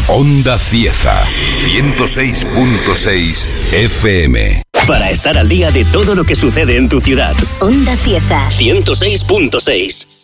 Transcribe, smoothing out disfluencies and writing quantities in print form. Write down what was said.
Onda Cieza, 106.6 FM. Para estar al día de todo lo que sucede en tu ciudad. Onda Cieza, 106.6.